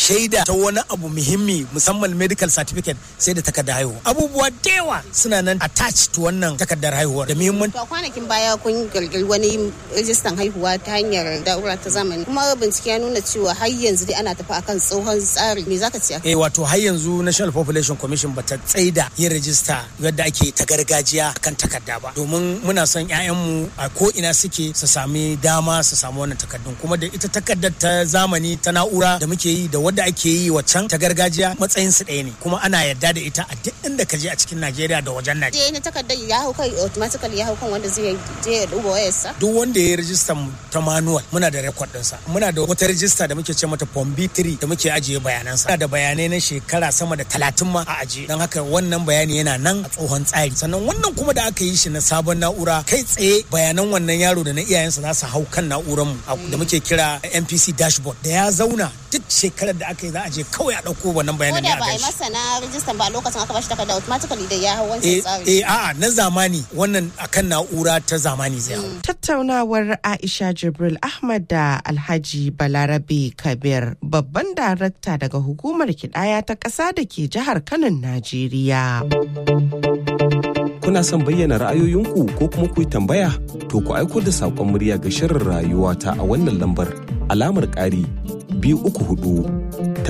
shaida ta wani abu muhimmi musamman medical certificate sai da takardar haihuwa. Abubuwa da yawa suna nan attached to wannan takardar haihuwa da muhimmanci. To kwanakin baya kun girgiri wani rijistan haihuwa ta hanyar da'ura ta zamani kuma bincike ya nuna cewa har yanzu dai ana tafi akan tsohon tsari. Me zaka ce? Wato har yanzu National Population Commission bata tsaida yin rijista yadda ake ta gargajiya kan takarda ba. Domin muna son 'ya'yanmu a ko ina suke su sami dama su samu wannan takardun kuma da ita takardar ta zamani ta na'ura da muke yi da wadda ake yi waccan ta gargajiya matsayin su ɗaya ne kuma ana yarda da ita a duk inda ka je a cikin Najeriya da wajen Najeriya. Je na takardar ya hau kai automatically ya hau kan wanda zai je ya duba wayarsa. Duk wanda ya rijista ta manual muna da record ɗinsa. Muna da wata rijista da muke ce mata Form B3 da muke ajiye bayanansa. Muna da bayanai na shekara sama da 30 ma a ajiye. Don haka wannan bayani yana nan a tsohon tsari. Sannan wannan kuma da aka yi shi na sabon na'ura kai tsaye bayanan wannan yaro da na iyayensa za su hau kan na'uranmu da muke kira MPC dashboard da ya zauna duk shekarar da aka yi za a je kawai a ɗauko wannan bayanan ne a gashi. Ko da ba a yi masa na rijistan ba lokacin aka bashi takarda automatically da ya hau wancan tsari. A'a na zamani wannan akan na'ura ta zamani zai hau. Tattaunawar Aisha Jibril Ahmad da Alhaji Balarabe Kabir babban darakta daga hukumar kidaya ta ƙasa da ke jihar Kano, Najeriya. Kuna son bayyana ra'ayoyinku ko kuma ku yi tambaya? To ku aiko da saƙon murya ga shirin rayuwa ta a wannan lambar alamar ƙari 234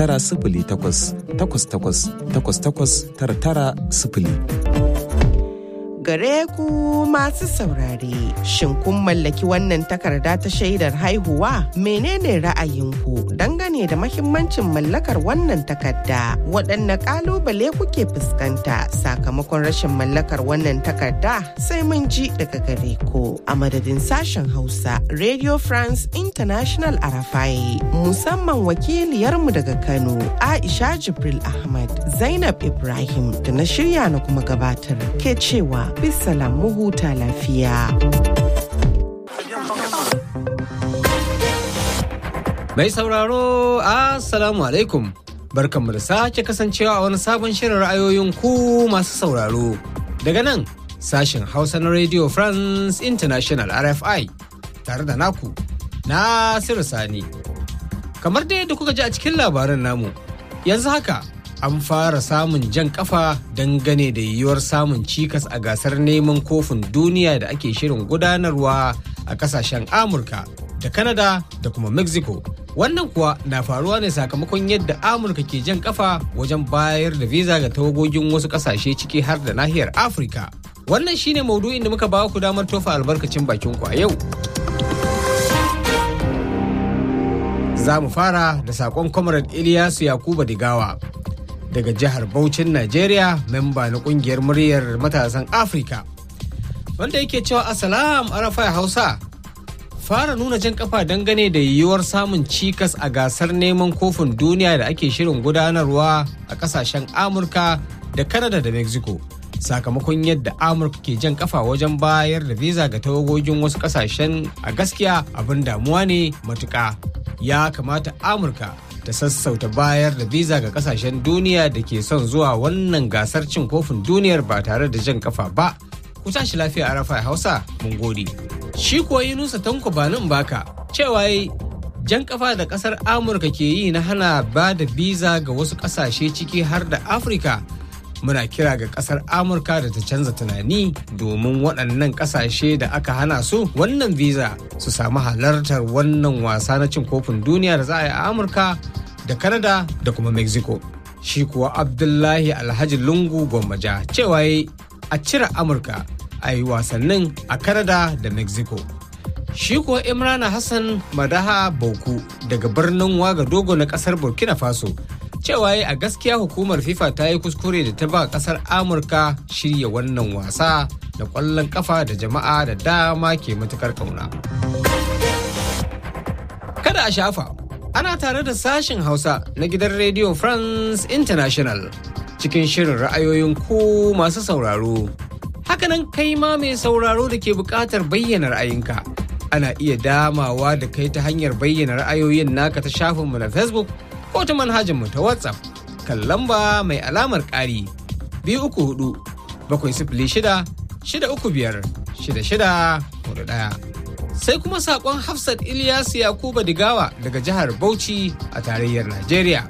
908 888 990. Gare ku masu saurare, shin kun mallaki wannan takarda ta shaidar haihuwa? Menene ra'ayinku dangane da mahimmancin mallakar wannan takarda? Waɗanne ƙalubale kuke fuskanta sakamakon rashin mallakar wannan takarda? Sai mun ji daga gare ku. A madadin sashen Hausa, Radio France International Arafai, musamman wakiliyarmu daga Kano, Aisha Jibril Ahmad, Zainab Ibrahim da na shirya na kuma gabatar ke cewa bisalam mu huta lafiya. Mai sauraro, Assalamu alaikum. Barkanmu da sake kasancewa a wani sabon shirin ra'ayoyin ku masu sauraro. Daga nan, sashen Hausa na Radio France International RFI, tare da naku, Nasiru Sani. Kamar da yadda kuka ji a cikin labaran namu, yanzu haka an fara samun jan kafa dangane da yiwuwar samun cikas a gasar neman kofin duniya da ake shirin gudanarwa a kasashen Amurka da Canada da kuma Mexico. Wannan kuwa na faruwa ne sakamakon yadda Amurka ke jan kafa wajen bayar da visa ga tawagogin wasu kasashe ciki har da nahiyar Afirka. Wannan shine maudu'in da muka ba ku damar tofa albarkacin bakin ku a yau. Za mu fara da saƙon Comrade Ilyasu Yakuba Digawa daga jihar Bauchin, Najeriya, memba na ƙungiyar muryar matasan Afirka, wanda yake cewa Assalam Arafai Hausa. Fara nuna jan kafa dangane da yiwuwar samun cikas a gasar neman kofin duniya da ake shirin gudanarwa a ƙasashen Amurka da Canada da Mexico. Sakamakon yadda Amurka ke jan kafa wajen bayar da visa ga tawagogin wasu ƙasashen, a gaskiya abin damuwa ne matuƙa. Ya kamata Amurka ta sassauta bayar da visa ga kasashen duniya da ke son zuwa wannan gasar cin kofin duniyar ba tare da jan kafa ba. Ku tashi lafiya Arafai Hausa, mun gode. Shi kuwa Yunusa Tanko Banin Baka cewa jan kafa da kasar Amurka ke yi na hana ba da visa ga wasu kasashe ciki har da Afirka. Muna kira ga kasar Amurka da ta canza tunani domin waɗannan kasashe da aka hana su wannan visa su samu halartar wannan wasa na cin kofin duniya da za a yi a Amurka da Canada da kuma Mexico. Shi kuwa Abdullahi Alhaji Lungu Gwammaja cewa a cire Amurka a yi wasannin a Canada da Mexico. Shi kuwa Imrana Hassan Madaha Bauku daga birnin Wagadogo na kasar Burkina Faso cewa a gaskiya hukumar FIFA ta yi kuskure da ta ba kasar Amurka shirya wannan wasa da ƙwallon kafa da jama'a da dama ke matukar kauna. Kada a shafa, ana tare da sashen Hausa na gidan Radio France International cikin shirin ra'ayoyin ku masu sauraro. Hakanan kai ma mai sauraro da ke buƙatar bayyana ra'ayinka. Ana iya damawa da kai ta hanyar bayyana ra'ayoyin naka ta shafinmu na Facebook ko ta manhajarmu ta WhatsApp kan lamba mai alamar ƙari 234-636-635-6641. Sai kuma saƙon Hafsat Ilyasu Yakuba Digawa daga jihar Bauchi a tarayyar Najeriya.